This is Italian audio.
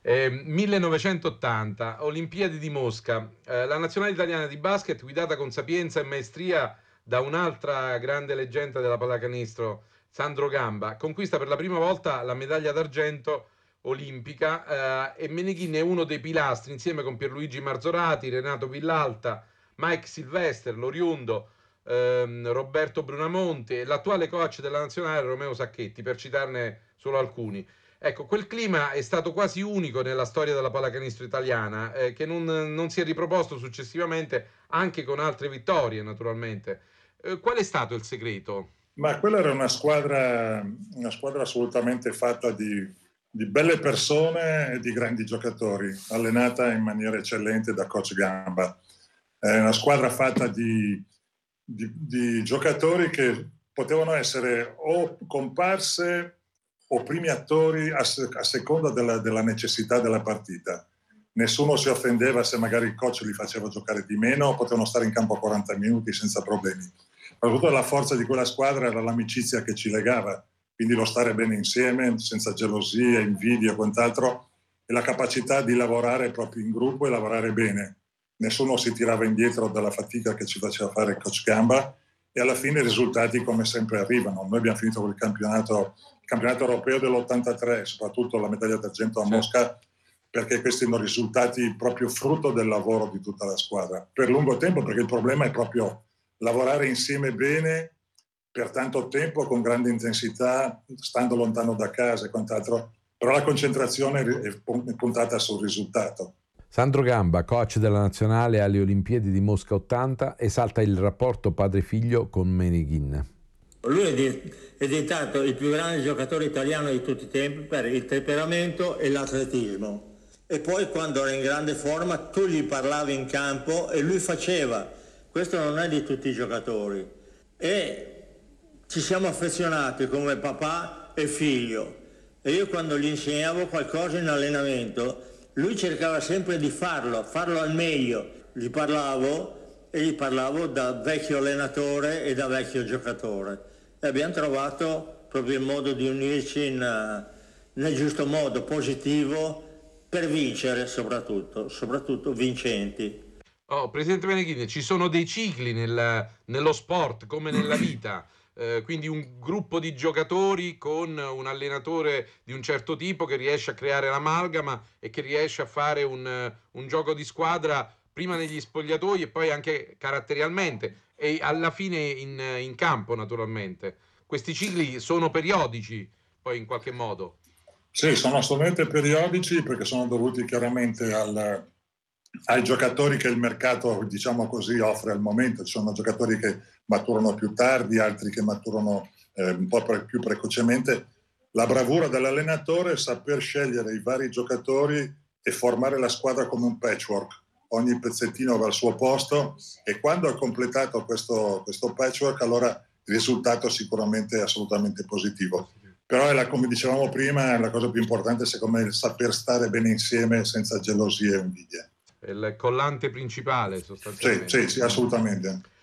1980, Olimpiadi di Mosca. La nazionale italiana di basket, guidata con sapienza e maestria da un'altra grande leggenda della pallacanestro, Sandro Gamba, conquista per la prima volta la medaglia d'argento olimpica, e Meneghin è uno dei pilastri, insieme con Pierluigi Marzorati, Renato Villalta, Mike Silvester, l'oriundo, Roberto Brunamonte e l'attuale coach della nazionale Romeo Sacchetti, per citarne solo alcuni. Ecco, quel clima è stato quasi unico nella storia della pallacanestro italiana, che non si è riproposto successivamente anche con altre vittorie, naturalmente. Qual è stato il segreto? Ma quella era una squadra assolutamente fatta di belle persone e di grandi giocatori, allenata in maniera eccellente da coach Gamba. È una squadra fatta di giocatori che potevano essere o comparse o primi attori a seconda della necessità della partita. Nessuno si offendeva se magari il coach li faceva giocare di meno, potevano stare in campo 40 minuti senza problemi. Soprattutto la forza di quella squadra era l'amicizia che ci legava, quindi lo stare bene insieme, senza gelosie, invidie e quant'altro, e la capacità di lavorare proprio in gruppo e lavorare bene. Nessuno si tirava indietro dalla fatica che ci faceva fare il coach Gamba, e alla fine i risultati come sempre arrivano. Noi abbiamo finito quel campionato europeo dell'83, soprattutto la medaglia d'argento a Mosca, perché questi sono risultati proprio frutto del lavoro di tutta la squadra per lungo tempo, perché il problema è proprio lavorare insieme bene per tanto tempo, con grande intensità, stando lontano da casa e quant'altro, però la concentrazione è puntata sul risultato. Sandro Gamba, coach della nazionale alle Olimpiadi di Mosca 80, esalta il rapporto padre-figlio con Meneghin. Lui è diventato il più grande giocatore italiano di tutti i tempi per il temperamento e l'atletismo. E poi quando era in grande forma tu gli parlavi in campo e lui faceva. Questo non è di tutti i giocatori. E ci siamo affezionati come papà e figlio. E io quando gli insegnavo qualcosa in allenamento, lui cercava sempre di farlo al meglio. Gli parlavo da vecchio allenatore e da vecchio giocatore. E abbiamo trovato proprio il modo di unirci nel giusto modo, positivo, per vincere soprattutto vincenti. Presidente Meneghin, ci sono dei cicli nello sport come nella vita, quindi un gruppo di giocatori con un allenatore di un certo tipo che riesce a creare l'amalgama e che riesce a fare un gioco di squadra prima negli spogliatoi e poi anche caratterialmente e alla fine in campo, naturalmente. Questi cicli sono periodici poi in qualche modo. Sì, sono assolutamente periodici, perché sono dovuti chiaramente ai giocatori che il mercato, diciamo così, offre al momento. Ci sono giocatori che maturano più tardi, altri che maturano un po' più precocemente. La bravura dell'allenatore è saper scegliere i vari giocatori e formare la squadra come un patchwork. Ogni pezzettino va al suo posto, e quando ha completato questo patchwork, allora il risultato sicuramente è assolutamente positivo. Però come dicevamo prima, la cosa più importante secondo me è il saper stare bene insieme senza gelosie e invidie. È il collante principale sostanzialmente. Sì, assolutamente.